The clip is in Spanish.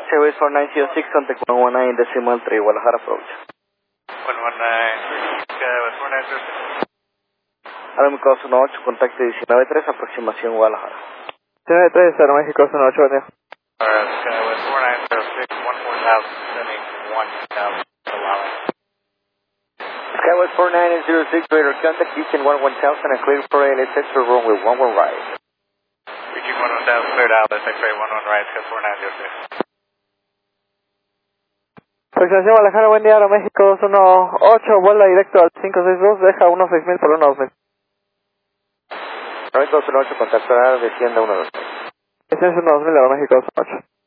Skyways 4906, contact 119 decimal 3, Guadalajara approach. 119, Skyways 4906. Aeroméxico 18, contacto 193, aproximación Guadalajara. 193, Aeroméxico 18, buen día. Skywest 4906, 14000, sending 1000, allowing. Skywest 4906, radar contact, Houston 11000, and clear for ALSX for runway 11 right. Reaching 11000, cleared out, let's X-ray 11 right, Skywest 4906. Aproximación Guadalajara, buen día, Aeroméxico 18, vuela directo al 562, deja 16000 por 12000. Aeroméxico 18, contacto radar, descienda 123. Desciende 12000, Aeroméxico 18.